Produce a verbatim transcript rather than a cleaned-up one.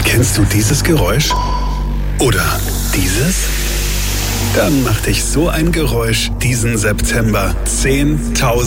Kennst du dieses Geräusch? Oder dieses? Dann macht dich so ein Geräusch diesen September zehntausend